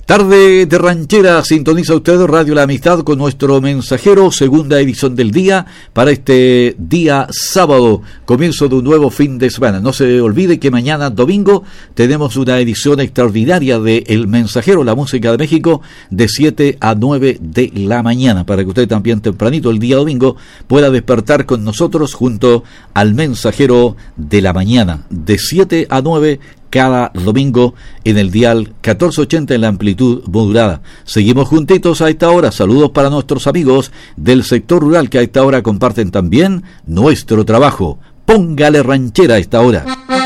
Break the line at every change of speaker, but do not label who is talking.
Tarde de ranchera, sintoniza usted Radio La Amistad con nuestro mensajero, segunda edición del día para este día sábado, comienzo de un nuevo fin de semana. No se olvide que mañana domingo tenemos una edición extraordinaria de El Mensajero, la música de México, de 7 a 9 de la mañana, para que usted también tempranito el día domingo pueda despertar con nosotros junto al Mensajero de la mañana, de 7 a 9 cada domingo en el dial 1480 en la amplitud modulada. Seguimos juntitos a esta hora. Saludos para nuestros amigos del sector rural que a esta hora comparten también nuestro trabajo. Póngale ranchera a esta hora.